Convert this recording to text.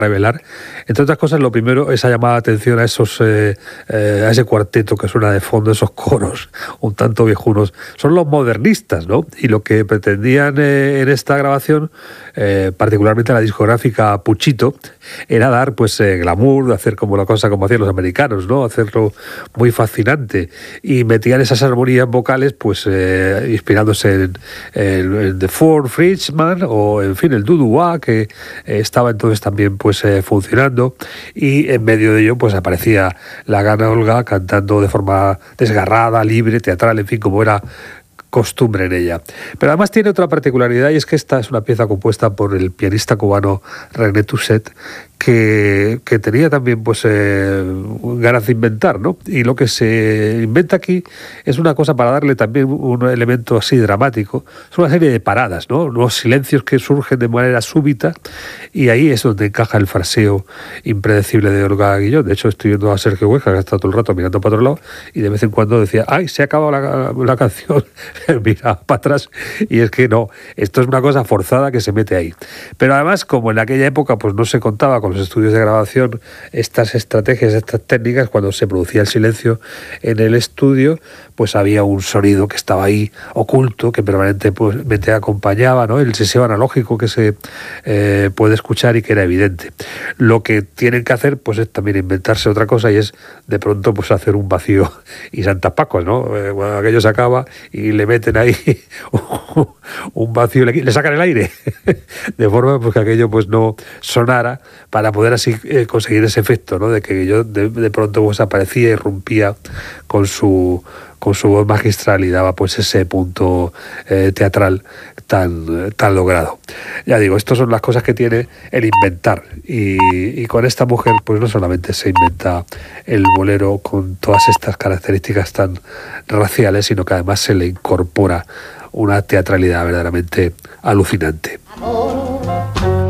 revelar. Entre otras cosas, lo primero, esa llamada de atención a a ese cuarteto que suena de fondo, esos coros un tanto viejunos, son los modernistas, ¿no? Y lo que pretendían en esta grabación, particularmente la discográfica Puchito, era dar pues glamour, hacer como la cosa como hacían los americanos, ¿no? Hacerlo muy fascinante, y metían esas armonías vocales pues inspirándose en The Four Frenchmen o en fin el doo-wah, que estaba entonces también pues funcionando, y en medio de ello pues aparecía la Gana Olga cantando de forma desgarrada, libre, teatral, en fin, como era costumbre en ella. Pero además tiene otra particularidad, y es que esta es una pieza compuesta por el pianista cubano René Tousset, que tenía también pues ganas de inventar, ¿no? Y lo que se inventa aquí es una cosa para darle también un elemento así dramático. Es una serie de paradas, ¿no? Unos silencios que surgen de manera súbita, y ahí es donde encaja el fraseo impredecible de Olga Guillón. De hecho, estoy viendo a Sergio Huesca, que está todo el rato mirando para otro lado, y de vez en cuando decía, ¡ay, se ha acabado la canción! Mira para atrás, y es que no, esto es una cosa forzada que se mete ahí. Pero además, como en aquella época pues no se contaba con los estudios de grabación estas estrategias, estas técnicas, cuando se producía el silencio en el estudio, pues había un sonido que estaba ahí oculto, que permanentemente acompañaba, ¿no? El seseo analógico que se puede escuchar y que era evidente. Lo que tienen que hacer pues es también inventarse otra cosa, y es de pronto pues hacer un vacío y Santas Pascuas, ¿no? Cuando aquello se acaba y le meten ahí un vacío, le sacan el aire de forma pues que aquello pues no sonara, para poder así conseguir ese efecto, ¿no? De que yo de pronto pues aparecía y irrumpía con su voz magistral y daba pues ese punto teatral tan logrado. Ya digo, estas son las cosas que tiene el inventar, y con esta mujer pues no solamente se inventa el bolero con todas estas características tan raciales, sino que además se le incorpora una teatralidad verdaderamente alucinante.